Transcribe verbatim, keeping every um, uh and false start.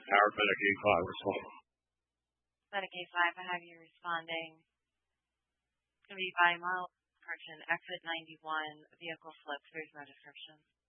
Howard Medicaid five respond. Medicaid five, I have you responding. It's going to be by model description, exit ninety-one, vehicle flips. There's no description.